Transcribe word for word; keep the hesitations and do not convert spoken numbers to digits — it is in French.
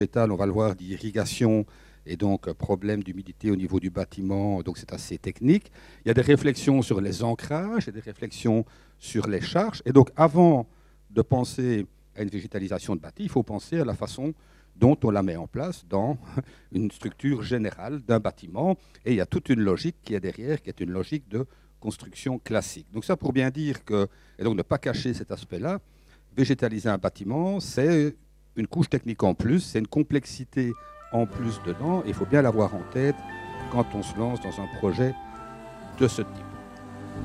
On va le voir, d'irrigation et donc problème d'humidité au niveau du bâtiment, donc c'est assez technique. Il y a des réflexions sur les ancrages, il y a des réflexions sur les charges. Et donc avant de penser à une végétalisation de bâti, il faut penser à la façon dont on la met en place dans une structure générale d'un bâtiment. Et il y a toute une logique qui est derrière, qui est une logique de construction classique. Donc ça pour bien dire que, et donc ne pas cacher cet aspect-là, végétaliser un bâtiment, c'est une couche technique en plus, c'est une complexité en plus dedans. Il faut bien l'avoir en tête quand on se lance dans un projet de ce type.